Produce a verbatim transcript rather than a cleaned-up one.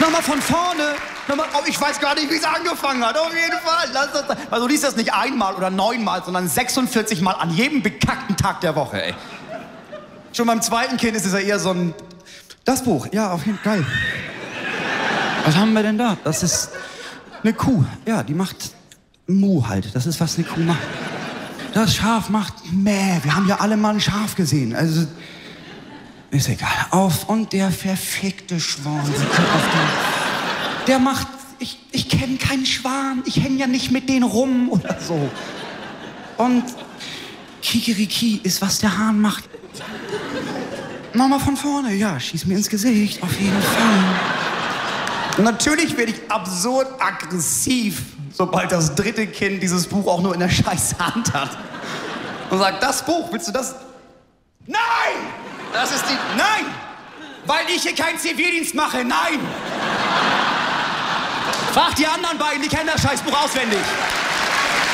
Nochmal von vorne. Nochmal, oh, ich weiß gar nicht, wie es angefangen hat. Auf jeden Fall. Lass das, also du liest das nicht einmal oder neunmal, sondern sechsundvierzig Mal an jedem bekackten Tag der Woche, ey. Schon beim zweiten Kind ist es ja eher so ein... Das Buch, ja, auf jeden Fall. Geil. Was haben wir denn da? Das ist eine Kuh. Ja, die macht Mu halt. Das ist, was eine Kuh macht. Das Schaf macht Mäh. Wir haben ja alle mal ein Schaf gesehen. Also, ist egal. Auf und der verfickte Schwan. Der, der macht... Ich, ich kenne keinen Schwan. Ich hänge ja nicht mit denen rum oder so. Und Kikeriki ist, was der Hahn macht. Nochmal von vorne. Ja, schieß mir ins Gesicht. Auf jeden Fall. Und natürlich werde ich absurd aggressiv, sobald das dritte Kind dieses Buch auch nur in der scheiß Hand hat. Und sagt, das Buch, willst du das? Nein! Das ist die... Nein! Weil ich hier keinen Zivildienst mache, nein! Frag die anderen beiden, die kennen das Scheißbuch auswendig.